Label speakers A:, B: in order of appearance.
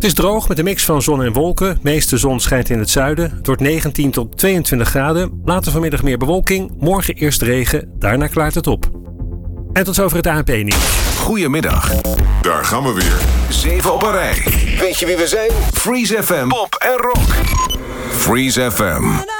A: is droog met een mix van zon en wolken. Meeste zon schijnt in het zuiden. Het wordt 19 tot 22 graden. Later vanmiddag meer bewolking. Morgen eerst regen. Daarna klaart het op. En tot zover het ANP-nieuws.
B: Goedemiddag.
C: Daar gaan we weer.
B: 7 op een rij.
D: Weet je wie we zijn?
B: Freeze FM. Pop en rock.
D: Freeze FM.